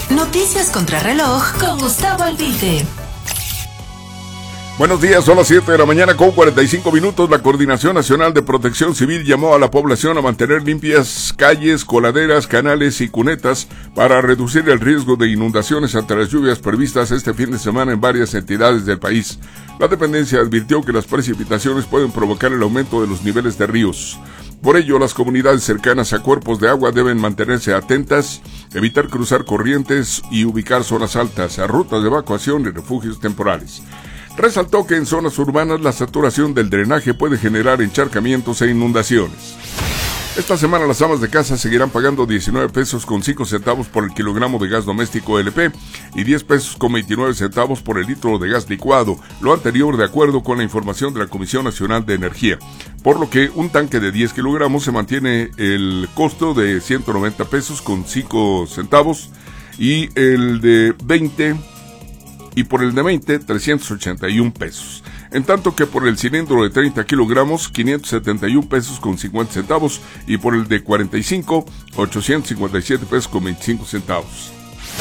Noticias contra reloj con Gustavo Albite. Buenos días, son las 7 de la mañana con 45 minutos. La Coordinación Nacional de Protección Civil llamó a la población a mantener limpias calles, coladeras, canales y cunetas para reducir el riesgo de inundaciones ante las lluvias previstas este fin de semana en varias entidades del país. La dependencia advirtió que las precipitaciones pueden provocar el aumento de los niveles de ríos. Por ello, las comunidades cercanas a cuerpos de agua deben mantenerse atentas, evitar cruzar corrientes y ubicar zonas altas, rutas de evacuación y refugios temporales. Resaltó que en zonas urbanas la saturación del drenaje puede generar encharcamientos e inundaciones. Esta semana las amas de casa seguirán pagando 19 pesos con 5 centavos por el kilogramo de gas doméstico LP y 10 pesos con 29 centavos por el litro de gas licuado, lo anterior de acuerdo con la información de la Comisión Nacional de Energía, por lo que un tanque de 10 kilogramos se mantiene el costo de 190 pesos con 5 centavos y el de 20 y por el de 20, 381 pesos. En tanto que por el cilindro de 30 kilogramos, 571 pesos con 50 centavos y por el de 45, 857 pesos con 25 centavos.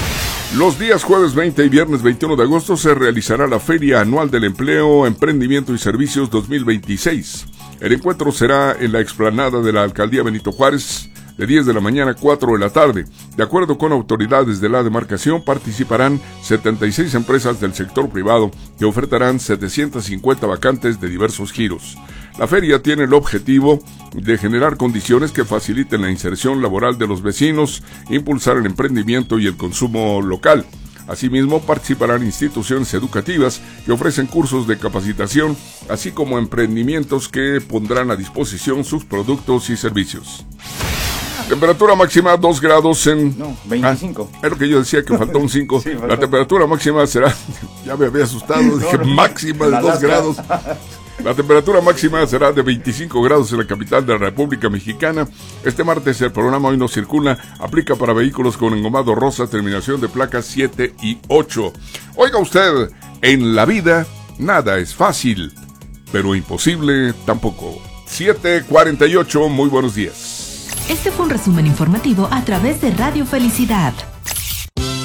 Los días jueves 20 y viernes 21 de agosto se realizará la Feria Anual del Empleo, Emprendimiento y Servicios 2026. El encuentro será en la explanada de la Alcaldía Benito Juárez, de 10 de la mañana a 4 de la tarde. De acuerdo con autoridades de la demarcación, participarán 76 empresas del sector privado que ofertarán 750 vacantes de diversos giros. La feria tiene el objetivo de generar condiciones que faciliten la inserción laboral de los vecinos, impulsar el emprendimiento y el consumo local. Asimismo, participarán instituciones educativas que ofrecen cursos de capacitación, así como emprendimientos que pondrán a disposición sus productos y servicios. Temperatura máxima 2 grados en... No, 25. Es lo que yo decía, que faltó un 5. Sí, la temperatura máxima será... Ya me había asustado, dije máxima de 2 grados. La temperatura máxima será de 25 grados en la capital de la República Mexicana. Este martes el programa Hoy No Circula aplica para vehículos con engomado rosa, terminación de placas 7 y 8. Oiga usted, en la vida nada es fácil, pero imposible tampoco. 7:48, muy buenos días. Este fue un resumen informativo a través de Radio Felicidad.